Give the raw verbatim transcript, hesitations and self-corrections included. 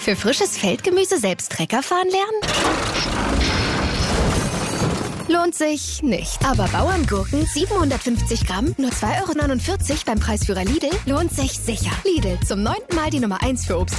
Für frisches Feldgemüse selbst Trecker fahren lernen? Lohnt sich nicht. Aber Bauerngurken, siebenhundertfünfzig Gramm, nur zwei Euro neunundvierzig beim Preisführer Lidl, lohnt sich sicher. Lidl, zum neunten Mal die Nummer eins für Obst und